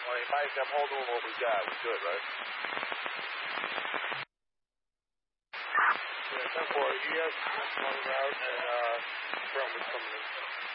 Mike, I'm holding on what we got. We're good, right? Yeah, 10-4. ES running out and confirm what's coming in.